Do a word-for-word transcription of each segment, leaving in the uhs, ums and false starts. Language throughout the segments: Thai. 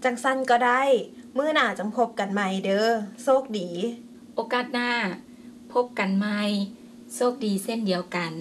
จังสั้นก็ได้มื้อหน้าจังพบกันใหม่เด้อโชคดีโอกาสหน้าพบกันใหม่โชคดีเส้นเดียวกัน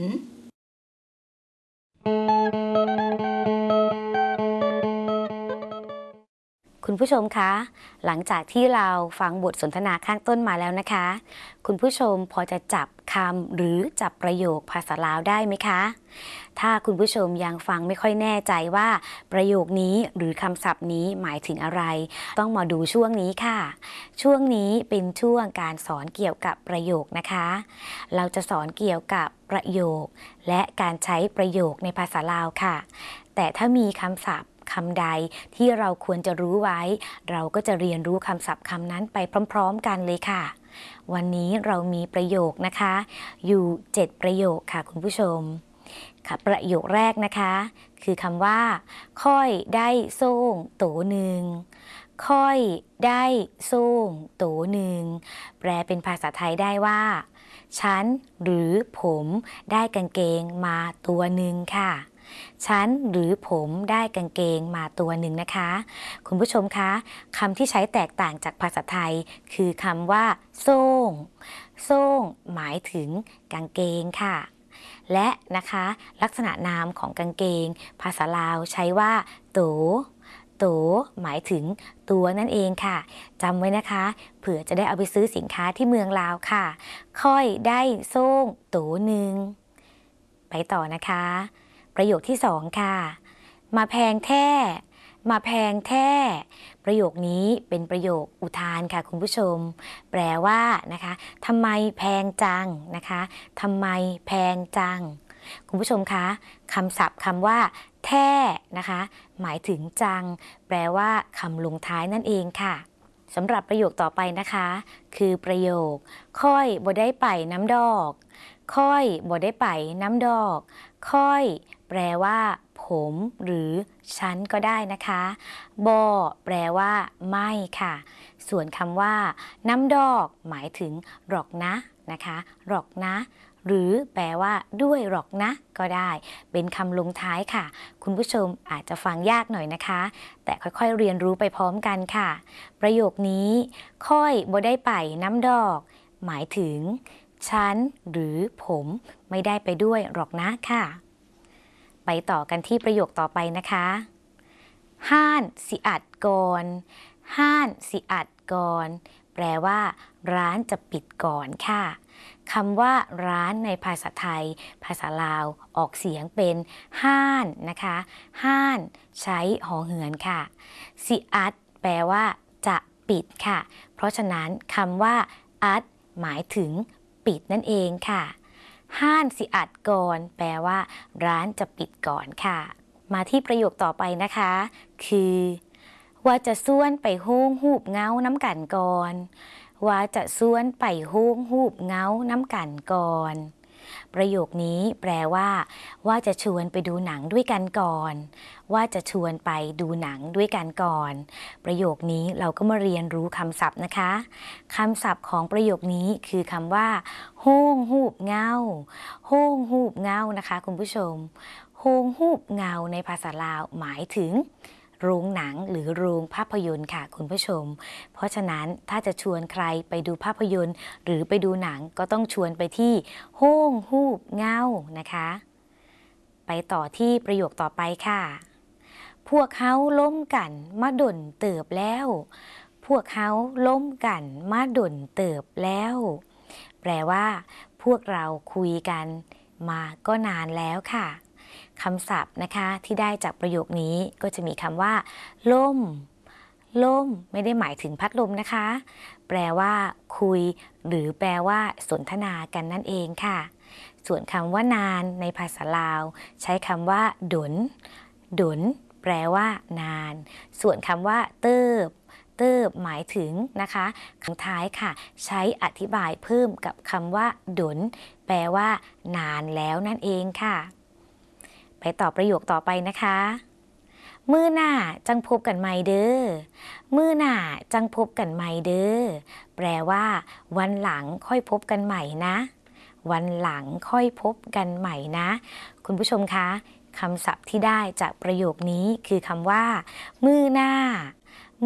คุณผู้ชมคะหลังจากที่เราฟังบทสนทนาข้างต้นมาแล้วนะคะคุณผู้ชมพอจะจับคำหรือจับประโยคภาษาลาวได้ไหมคะถ้าคุณผู้ชมยังฟังไม่ค่อยแน่ใจว่าประโยคนี้หรือคำศัพท์นี้หมายถึงอะไรต้องมาดูช่วงนี้ค่ะช่วงนี้เป็นช่วงการสอนเกี่ยวกับประโยคนะคะเราจะสอนเกี่ยวกับประโยคและการใช้ประโยคในภาษาลาวค่ะแต่ถ้ามีคำศัพท์คำใดที่เราควรจะรู้ไว้เราก็จะเรียนรู้คำศัพท์คำนั้นไปพร้อมๆกันเลยค่ะวันนี้เรามีประโยคนะคะอยู่เจ็ดประโยคค่ะคุณผู้ชมค่ะประโยคแรกนะคะคือคำว่าค่อยได้ส่งโตหนึ่งค่อยได้ส่งโตหนึ่งแปลเป็นภาษาไทยได้ว่าฉันหรือผมได้กางเกงมาตัวหนึ่งค่ะฉันหรือผมได้กางเกงมาตัวหนึ่งนะคะคุณผู้ชมคะคำที่ใช้แตกต่างจากภาษาไทยคือคำว่าส่งส่งหมายถึงกางเกงค่ะและนะคะลักษณะนามของกางเกงภาษาลาวใช้ว่าโตโตหมายถึงตัวนั่นเองค่ะจำไว้นะคะเผื่อจะได้เอาไปซื้อสินค้าที่เมืองลาวค่ะค่อยได้ส่งโตหนึ่งไปต่อนะคะประโยคที่สองค่ะมาแพงแท้มาแพงแท้ประโยคนี้เป็นประโยคอุทานค่ะคุณผู้ชมแปลว่านะคะทำไมแพงจังนะคะทำไมแพงจังคุณผู้ชมคะคำศัพท์คำว่าแท้นะคะหมายถึงจังแปลว่าคำลงท้ายนั่นเองค่ะสำหรับประโยคต่อไปนะคะคือประโยคค่อยบ่ได้ไปน้ำดอกค่อยบ่ได้ไปน้ำดอกค่อยแปลว่าผมหรือฉันก็ได้นะคะบ่แปลว่าไม่ค่ะส่วนคำว่าน้ำดอกหมายถึงหรอกนะนะคะหรอกนะหรือแปลว่าด้วยหรอกนะก็ได้เป็นคำลงท้ายค่ะคุณผู้ชมอาจจะฟังยากหน่อยนะคะแต่ค่อยๆเรียนรู้ไปพร้อมกันค่ะประโยคนี้ค่อยบ่ได้ไปน้ำดอกหมายถึงฉันหรือผมไม่ได้ไปด้วยหรอกนะค่ะไปต่อกันที่ประโยคต่อไปนะคะห้านสิอัดก่อนห้านสิอัดก่อนแปลว่าร้านจะปิดก่อนค่ะคำว่าร้านในภาษาไทยภาษาลาวออกเสียงเป็นห้านนะคะห้านใช้หอเหือนค่ะสิอัดแปลว่าจะปิดค่ะเพราะฉะนั้นคำว่าอัดหมายถึงปิดนั่นเองค่ะห้านสิอัดก่อนแปลว่าร้านจะปิดก่อนค่ะมาที่ประโยคต่อไปนะคะคือว่าจะส่วนไปโฮงหูบเงาน้ำกันก่อนว่าจะส่วนไปโฮงหูบเงาน้ำกันก่อนประโยคนี้แปลว่าว่าจะชวนไปดูหนังด้วยกันก่อนว่าจะชวนไปดูหนังด้วยกันก่อนประโยคนี้เราก็มาเรียนรู้คำศัพท์นะคะคำศัพท์ของประโยคนี้คือคำว่าโฮงหูบเงาโฮงหูบเงานะคะคุณผู้ชมโฮงหูบเงาในภาษาลาวหมายถึงโรงหนังหรือโรงภาพยนตร์ค่ะคุณผู้ชมเพราะฉะนั้นถ้าจะชวนใครไปดูภาพยนตร์หรือไปดูหนังก็ต้องชวนไปที่โฮงฮูบเงานะคะไปต่อที่ประโยคต่อไปค่ะพวกเขาล้มกันมาดนเติบแล้วพวกเขาล้มกันมาดนเติบแล้วแปลว่าพวกเราคุยกันมาก็นานแล้วค่ะคำศัพท์นะคะที่ได้จากประโยคนี้ก็จะมีคำว่าล่มล่มไม่ได้หมายถึงพัดลมนะคะแปลว่าคุยหรือแปลว่าสนทนากันนั่นเองค่ะส่วนคำว่านานในภาษาลาวใช้คำว่าดนดนแปลว่านานส่วนคำว่าเติบเติบหมายถึงนะคะคำท้ายค่ะใช้อธิบายเพิ่มกับคำว่าดนแปลว่านานแล้วนั่นเองค่ะไปต่อประโยคต่อไปนะคะมื้อหน้าจังพบกันใหม่เด้อมื้อหน้าจังพบกันใหม่เด้อแปลว่าวันหลังค่อยพบกันใหม่นะวันหลังค่อยพบกันใหม่นะคุณผู้ชมคะคำศัพท์ที่ได้จากประโยคนี้คือคำว่ามื้อหน้า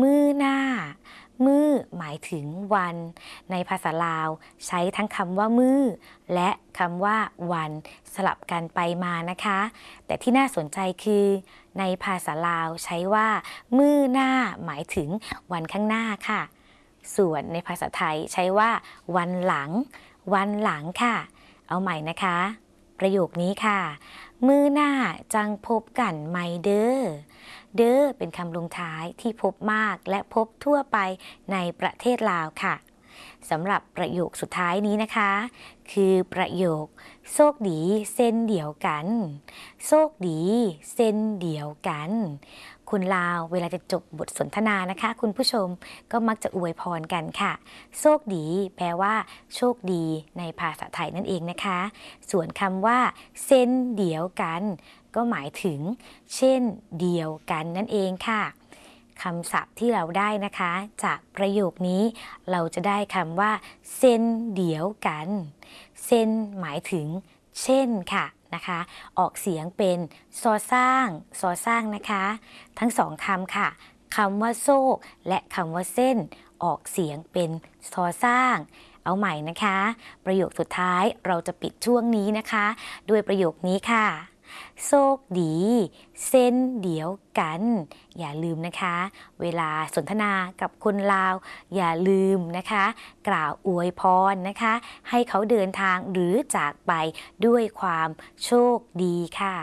ายถึงวันในภาษาลาวใช้ทั้งคำว่ามื้อและคำว่าวันสลับกันไปมานะคะแต่ที่น่าสนใจคือในภาษาลาวใช้ว่ามื้อหน้าหมายถึงวันข้างหน้าค่ะส่วนในภาษาไทยใช้ว่าวันหลังวันหลังค่ะเอาใหม่นะคะประโยคนี้ค่ะมื้อหน้าจังพบกันใหม่เด้อเด้อเป็นคำลงท้ายที่พบมากและพบทั่วไปในประเทศลาวค่ะสำหรับประโยคสุดท้ายนี้นะคะคือประโยคโชคดีเส้นเดียวกันโชคดีเส้นเดียวกันคนลาวเวลาจะจบบทสนทนานะคะคุณผู้ชมก็มักจะอวยพรกันค่ะโชคดีแปลว่าโชคดีในภาษาไทยนั่นเองนะคะส่วนคำว่าเส้นเดียวกันก็หมายถึงเช่นเดียวกันนั่นเองค่ะคำศัพท์ที่เราได้นะคะจากประโยคนี้เราจะได้คำว่าเส้นเดียวกันเส้นหมายถึงเช่นค่ะนะคะออกเสียงเป็นซอสร้างซอสร้างนะคะทั้งสองคำค่ะคำว่าโซกและคำว่าเส้นออกเสียงเป็นซอสร้างเอาใหม่นะคะประโยคสุดท้ายเราจะปิดช่วงนี้นะคะด้วยประโยคนี้ค่ะโชคดีเส้นเดียวกันอย่าลืมนะคะเวลาสนทนากับคนลาวอย่าลืมนะคะกล่าวอวยพรนะคะให้เขาเดินทางหรือจากไปด้วยความโชคดีค่ะ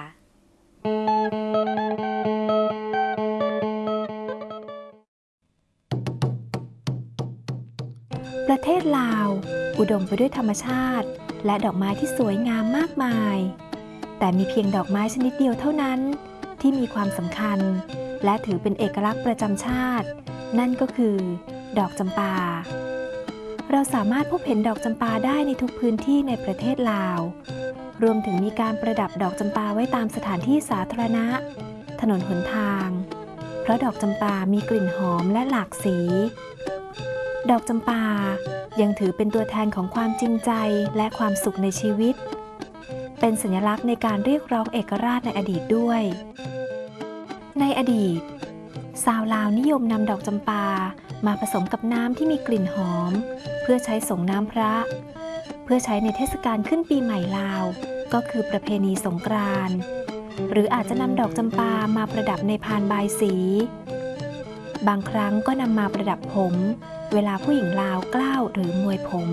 ประเทศลาวอุดมไปด้วยธรรมชาติและดอกไม้ที่สวยงามมากมายแต่มีเพียงดอกไม้ชนิดเดียวเท่านั้นที่มีความสำคัญและถือเป็นเอกลักษณ์ประจำชาตินั่นก็คือดอกจำปาเราสามารถพบเห็นดอกจำปาได้ในทุกพื้นที่ในประเทศลาวรวมถึงมีการประดับดอกจำปาไว้ตามสถานที่สาธารณะถนนหนทางเพราะดอกจำปามีกลิ่นหอมและหลากสีดอกจำปายังถือเป็นตัวแทนของความจริงใจและความสุขในชีวิตเป็นสัญลักษณ์ในการเรียกร้องเอกราชในอดีตด้วยในอดีตชาวลาวนิยมนำดอกจำปามาผสมกับน้ำที่มีกลิ่นหอมเพื่อใช้ส่งน้ำพระเพื่อใช้ในเทศกาลขึ้นปีใหม่ลาวก็คือประเพณีสงกรานต์หรืออาจจะนำดอกจำปามาประดับในพานบายสีบางครั้งก็นำมาประดับผมเวลาผู้หญิงลาวกล้าวหรือมวยผม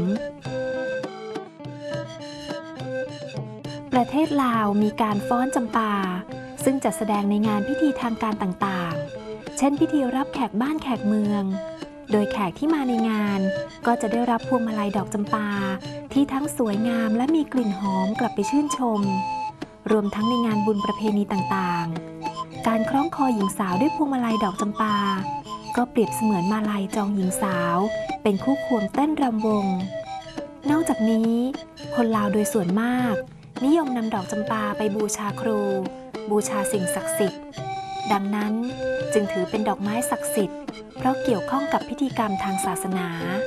ประเทศลาวมีการฟ้อนจำปาซึ่งจัดแสดงในงานพิธีทางการต่างๆเช่นพิธีรับแขกบ้านแขกเมืองโดยแขกที่มาในงานก็จะได้รับพวงมาลัยดอกจำปาที่ทั้งสวยงามและมีกลิ่นหอมกลับไปชื่นชมรวมทั้งในงานบุญประเพณีต่างๆการคล้องคอหญิงสาวด้วยพวงมาลัยดอกจำปาก็เปรียบเสมือนมาลัยจองหญิงสาวเป็นคู่ควงเต้นรำวงนอกจากนี้คนลาวโดยส่วนมากนิยมนำดอกจำปาไปบูชาครูบูชาสิ่งศักดิ์สิทธิ์ดังนั้นจึงถือเป็นดอกไม้ศักดิ์สิทธิ์เพราะเกี่ยวข้องกับพิธีกรรมทางศาสนา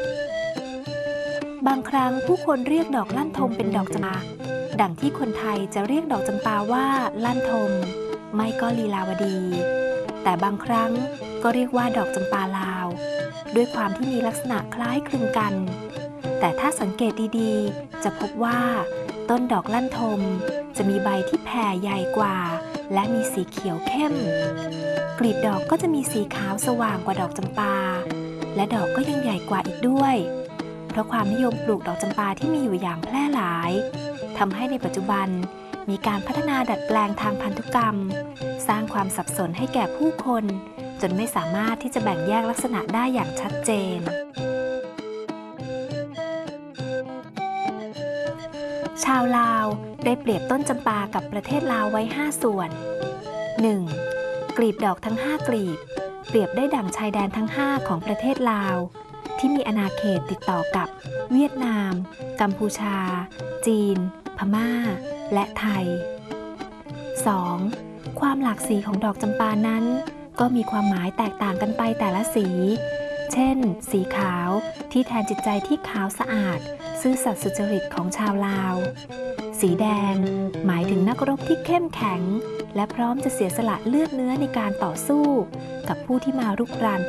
บางครั้งผู้คนเรียกดอกลั่นทมเป็นดอกจำปาดังที่คนไทยจะเรียกดอกจำปาว่าลั่นทมไม่ก็ลีลาวดีแต่บางครั้งก็เรียกว่าดอกจำปาลาวด้วยความที่มีลักษณะคล้ายคลึงกันแต่ถ้าสังเกตดีๆจะพบว่าต้นดอกลั่นทมจะมีใบที่แผ่ใหญ่กว่าและมีสีเขียวเข้มกลีบดอกก็จะมีสีขาวสว่างกว่าดอกจำปาและดอกก็ยังใหญ่กว่าอีกด้วยเพราะความนิยมปลูกดอกจำปาที่มีอยู่อย่างแพร่หลายทำให้ในปัจจุบันมีการพัฒนาดัดแปลงทางพันธุกรรมสร้างความสับสนให้แก่ผู้คนจนไม่สามารถที่จะแบ่งแยกลักษณะได้อย่างชัดเจนชาวลาวได้เปรียบต้นจำปากับประเทศลาวไว้ห้าส่วน หนึ่ง. กลีบดอกทั้งห้ากลีบเปรียบได้ดั่งชายแดนทั้งห้าของประเทศลาวที่มีอาณาเขตติดต่อกับเวียดนามกัมพูชาจีนพม่าและไทย สอง. ความหลากสีของดอกจำปานั้นก็มีความหมายแตกต่างกันไปแต่ละสีเช่นสีขาวที่แทนจิตใจที่ขาวสะอาดซื่อสัตย์สุจริตของชาวลาวสีแดงหมายถึงนักรบที่เข้มแข็งและพร้อมจะเสียสละเลือดเนื้อในการต่อสู้กับผู้ที่มารุกราน